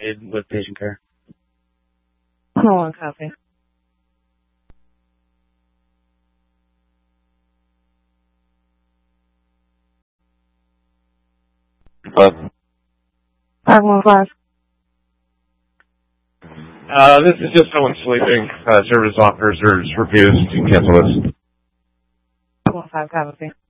with patient care. Hold on, copy. What? 515. This is just someone sleeping. Service officers refused to cancel this. 15, copy.